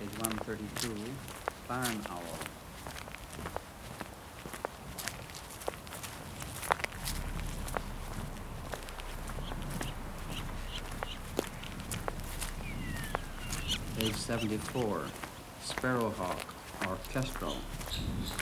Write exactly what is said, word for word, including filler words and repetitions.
Page one thirty-two, barn owl. Page seventy-four, sparrowhawk or kestrel.